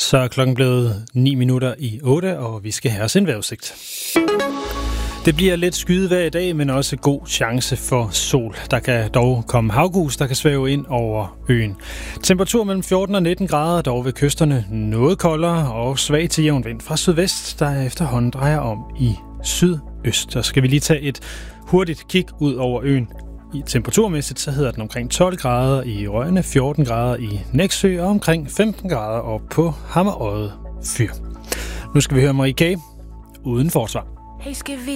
Så er klokken blevet 8:09, og vi skal have os en vejrudsigt. Det bliver lidt skyet hver i dag, men også god chance for sol. Der kan dog komme havgus, der kan svæve ind over øen. Temperatur mellem 14 og 19 grader, dog ved kysterne noget koldere og svag til jævn vind fra sydvest, der efterhånden drejer om i sydøst. Så skal vi lige tage et hurtigt kig ud over øen. I temperaturmæssigt så hedder den omkring 12 grader i Rønne, 14 grader i Nexø og omkring 15 grader op på Hammerodde Fyr. Nu skal vi høre Marie K. uden forsvar. Hey, skal vi